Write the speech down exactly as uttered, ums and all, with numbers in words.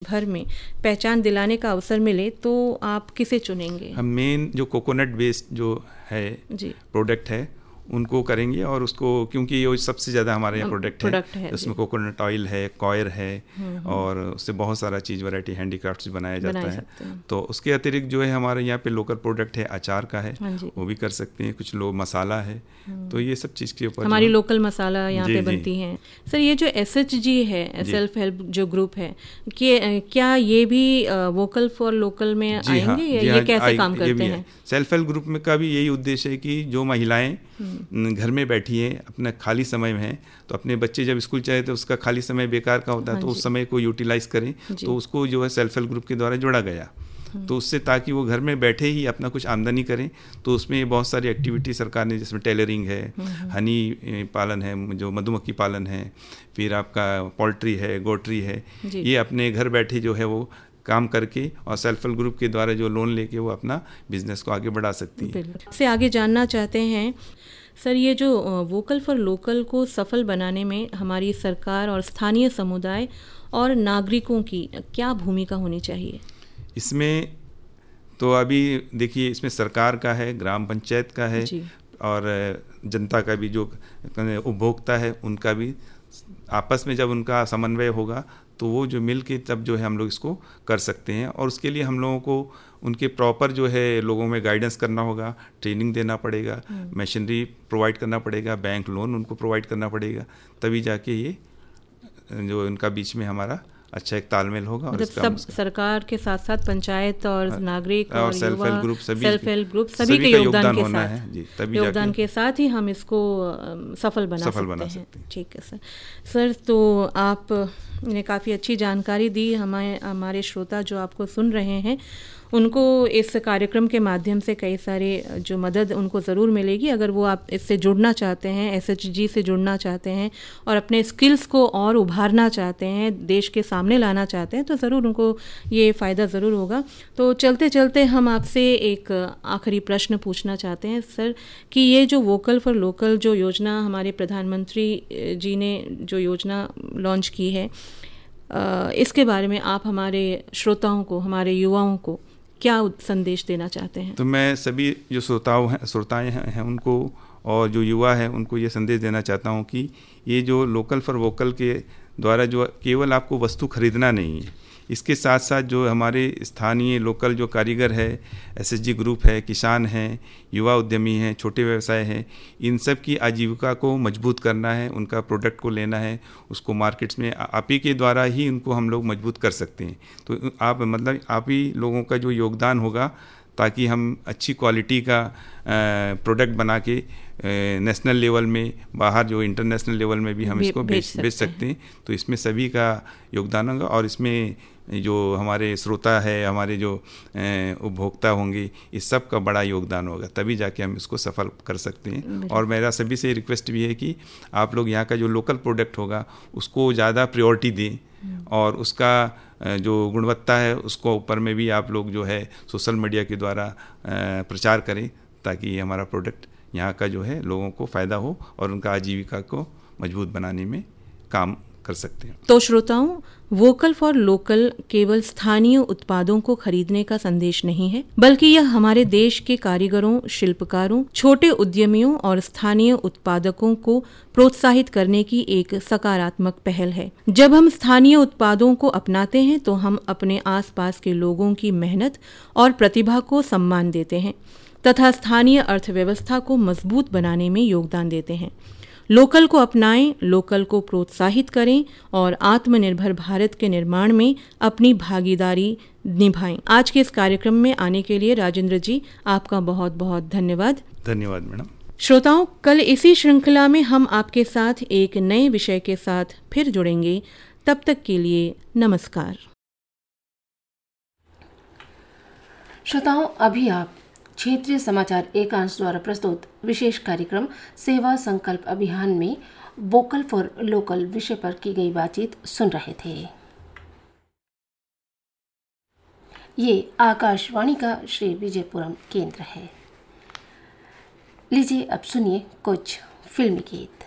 भर में पहचान दिलाने का अवसर मिले तो आप किसे चुनेंगे? हम मेन जो कोकोनट बेस्ड जो है जी प्रोडक्ट है उनको करेंगे, और उसको क्योंकि ये सबसे ज़्यादा हमारे यहाँ प्रोडक्ट है, है उसमें कोकोनट ऑयल है, कॉयर है, और उससे बहुत सारा चीज़ वैरायटी हैंडीक्राफ्ट बनाया जाता है। तो उसके अतिरिक्त जो है हमारे यहाँ पे लोकल प्रोडक्ट है, अचार का है वो भी कर सकते हैं, कुछ लोग मसाला है, तो ये सब चीज़ के ऊपर हमारी लोकल मसाला यहाँ पे बनती हैं। सर ये जो एस एच जी है, सेल्फ हेल्प जो ग्रुप है, कि क्या ये भी वोकल फॉर लोकल में आएंगे हाँ, या ये हाँ, कैसे काम करते हैं? सेल्फ हेल्प ग्रुप में का भी यही उद्देश्य है कि जो महिलाएं घर में बैठी हैं, अपना खाली समय में है, तो अपने बच्चे जब स्कूल चाहे तो उसका खाली समय बेकार का होता है, हाँ तो उस समय को यूटिलाइज करें, तो उसको जो है सेल्फ हेल्प ग्रुप के द्वारा जोड़ा गया, तो उससे ताकि वो घर में बैठे ही अपना कुछ आमदनी करें। तो उसमें बहुत सारी एक्टिविटी सरकार ने, जिसमें टेलरिंग है, हनी पालन है, जो मधुमक्खी पालन है, फिर आपका पोल्ट्री है, गोट्री है, ये अपने घर बैठे जो है वो काम करके और सेल्फ हेल्प ग्रुप के द्वारा जो लोन लेके वो अपना बिजनेस को आगे बढ़ा सकती है। से आगे जानना चाहते हैं सर, ये जो वोकल फॉर लोकल को सफल बनाने में हमारी सरकार और स्थानीय समुदाय और नागरिकों की क्या भूमिका होनी चाहिए? इसमें तो अभी देखिए, इसमें सरकार का है, ग्राम पंचायत का है, और जनता का भी, जो उपभोक्ता है उनका भी, आपस में जब उनका समन्वय होगा तो वो जो मिल के तब जो है हम लोग इसको कर सकते हैं। और उसके लिए हम लोगों को उनके प्रॉपर जो है लोगों में गाइडेंस करना होगा, ट्रेनिंग देना पड़ेगा, मशीनरी प्रोवाइड करना पड़ेगा, बैंक लोन उनको प्रोवाइड करना पड़ेगा, तभी जाके ये जो उनका बीच में हमारा अच्छा एक तालमेल होगा। मतलब सब सरकार के साथ साथ पंचायत और आ, नागरिक और, और सेल्फ हेल्प ग्रुप सभी सेल्फ हेल्प ग्रुप सभी, सभी के योगदान, योगदान के साथ है जी, तभी योगदान के साथ ही हम इसको सफल बना सफल सकते बना हैं। सकते हैं। ठीक है सर। सर तो आप ने काफ़ी अच्छी जानकारी दी। हमारे हमारे श्रोता जो आपको सुन रहे हैं उनको इस कार्यक्रम के माध्यम से कई सारे जो मदद उनको ज़रूर मिलेगी। अगर वो आप इससे जुड़ना चाहते हैं, एस एच जी से जुड़ना चाहते हैं और अपने स्किल्स को और उभारना चाहते हैं, देश के सामने लाना चाहते हैं, तो ज़रूर उनको ये फ़ायदा ज़रूर होगा। तो चलते चलते हम आपसे एक आखिरी प्रश्न पूछना चाहते हैं सर, कि ये जो वोकल फॉर लोकल जो योजना हमारे प्रधानमंत्री जी ने जो योजना लॉन्च की है, इसके बारे में आप हमारे श्रोताओं को, हमारे युवाओं को क्या संदेश देना चाहते हैं? तो मैं सभी जो श्रोताओं हैं श्रोताएं हैं, हैं उनको, और जो युवा हैं उनको ये संदेश देना चाहता हूँ कि ये जो लोकल फॉर वोकल के द्वारा जो केवल आपको वस्तु खरीदना नहीं है, इसके साथ साथ जो हमारे स्थानीय लोकल जो कारीगर है, एस एच जी ग्रुप है, किसान हैं, युवा उद्यमी हैं, छोटे व्यवसाय हैं, इन सब की आजीविका को मजबूत करना है, उनका प्रोडक्ट को लेना है, उसको मार्केट्स में आप ही के द्वारा ही उनको हम लोग मजबूत कर सकते हैं। तो आप मतलब आप ही लोगों का जो योगदान होगा, ताकि हम अच्छी क्वालिटी का प्रोडक्ट बना के नेशनल लेवल में, बाहर जो इंटरनेशनल लेवल में भी हम इसको बेच बेच सकते हैं। तो इसमें सभी का योगदान होगा, और इसमें जो हमारे श्रोता है, हमारे जो उपभोक्ता होंगे, इस सब का बड़ा योगदान होगा, तभी जाके हम इसको सफल कर सकते हैं। और मेरा सभी से रिक्वेस्ट भी है कि आप लोग यहाँ का जो लोकल प्रोडक्ट होगा उसको ज़्यादा प्रायोरिटी दें, और उसका जो गुणवत्ता है उसको ऊपर में भी आप लोग जो है सोशल मीडिया के द्वारा प्रचार करें, ताकि हमारा प्रोडक्ट यहाँ का जो है लोगों को फ़ायदा हो और उनका आजीविका को मजबूत बनाने में काम कर सकते हैं। तो श्रोताओं, वोकल फॉर लोकल केवल स्थानीय उत्पादों को खरीदने का संदेश नहीं है, बल्कि यह हमारे देश के कारीगरों, शिल्पकारों, छोटे उद्यमियों और स्थानीय उत्पादकों को प्रोत्साहित करने की एक सकारात्मक पहल है। जब हम स्थानीय उत्पादों को अपनाते हैं तो हम अपने आसपास के लोगों की मेहनत और प्रतिभा को सम्मान देते हैं तथा स्थानीय अर्थव्यवस्था को मजबूत बनाने में योगदान देते हैं। लोकल को अपनाएं, लोकल को प्रोत्साहित करें और आत्मनिर्भर भारत के निर्माण में अपनी भागीदारी निभाएं। आज के इस कार्यक्रम में आने के लिए राजेंद्र जी, आपका बहुत बहुत धन्यवाद। धन्यवाद मैडम। श्रोताओं, कल इसी श्रृंखला में हम आपके साथ एक नए विषय के साथ फिर जुड़ेंगे। तब तक के लिए नमस्कार। श्रोताओं, अभी आप क्षेत्रीय समाचार एकांश द्वारा प्रस्तुत विशेष कार्यक्रम सेवा संकल्प अभियान में वोकल फॉर लोकल विषय पर की गई बातचीत सुन रहे थे। ये आकाशवाणी का श्री विजयपुरम केंद्र है। लीजिए अब सुनिए कुछ फिल्मी गीत।